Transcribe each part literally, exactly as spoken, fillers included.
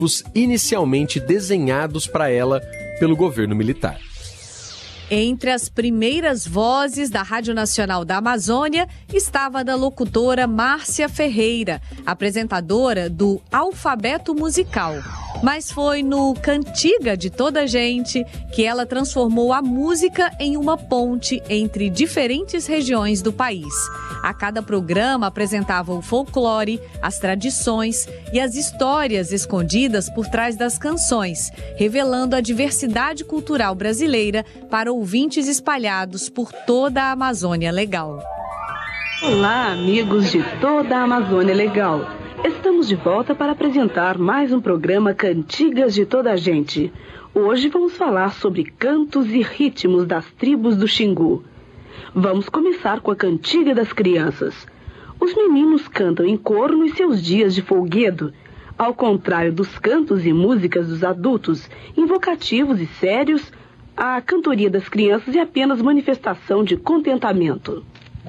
inicialmente desenhados para ela pelo governo militar. Entre as primeiras vozes da Rádio Nacional da Amazônia estava a da locutora Márcia Ferreira, apresentadora do Alfabeto Musical. Mas foi no Cantiga de Toda Gente que ela transformou a música em uma ponte entre diferentes regiões do país. A cada programa apresentava o folclore, as tradições e as histórias escondidas por trás das canções, revelando a diversidade cultural brasileira para ouvintes espalhados por toda a Amazônia Legal. Olá, amigos de toda a Amazônia Legal. Estamos de volta para apresentar mais um programa Cantigas de Toda a Gente. Hoje vamos falar sobre cantos e ritmos das tribos do Xingu. Vamos começar com a Cantiga das Crianças. Os meninos cantam em coro nos seus dias de folguedo, ao contrário dos cantos e músicas dos adultos, invocativos e sérios. A cantoria das crianças é apenas manifestação de contentamento.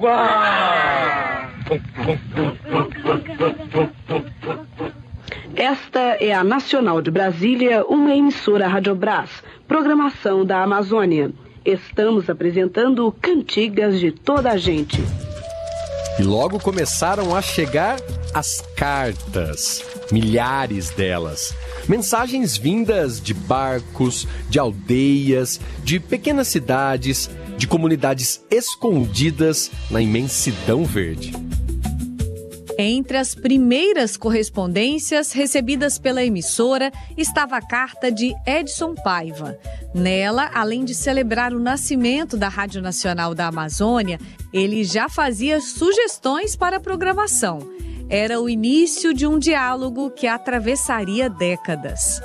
Esta é a Nacional de Brasília, uma emissora Radiobras, programação da Amazônia. Estamos apresentando Cantigas de Toda a Gente. E logo começaram a chegar as cartas, milhares delas. Mensagens vindas de barcos, de aldeias, de pequenas cidades, de comunidades escondidas na imensidão verde. Entre as primeiras correspondências recebidas pela emissora estava a carta de Edson Paiva. Nela, além de celebrar o nascimento da Rádio Nacional da Amazônia, ele já fazia sugestões para a programação. Era o início de um diálogo que atravessaria décadas.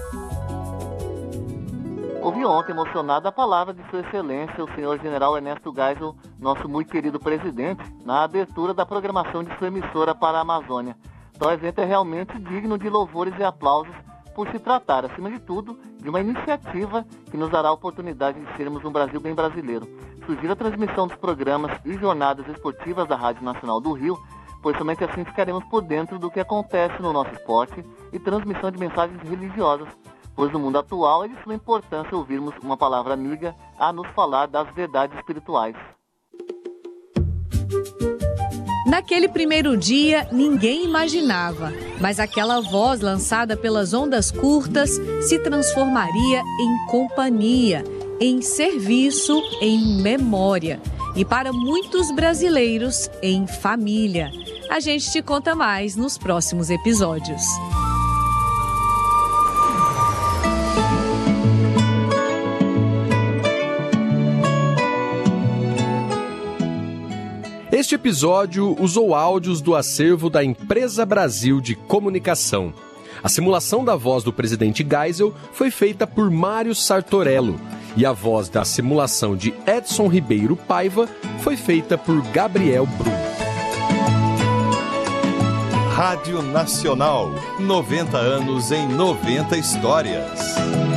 Ouvi ontem, emocionado, a palavra de Sua Excelência, o senhor General Ernesto Geisel, nosso muito querido presidente, na abertura da programação de sua emissora para a Amazônia. Então, o evento é realmente digno de louvores e aplausos por se tratar, acima de tudo, de uma iniciativa que nos dará a oportunidade de sermos um Brasil bem brasileiro. Sugiro a transmissão dos programas e jornadas esportivas da Rádio Nacional do Rio, pois somente assim ficaremos por dentro do que acontece no nosso esporte e transmissão de mensagens religiosas, pois no mundo atual é de suma importância ouvirmos uma palavra amiga a nos falar das verdades espirituais. Naquele primeiro dia, ninguém imaginava, mas aquela voz lançada pelas ondas curtas se transformaria em companhia, em serviço, em memória. E para muitos brasileiros, em família. A gente te conta mais nos próximos episódios. Este episódio usou áudios do acervo da Empresa Brasil de Comunicação. A simulação da voz do presidente Geisel foi feita por Mário Sartorello e a voz da simulação de Edson Ribeiro Paiva foi feita por Gabriel Brum. Rádio Nacional, noventa anos em noventa histórias.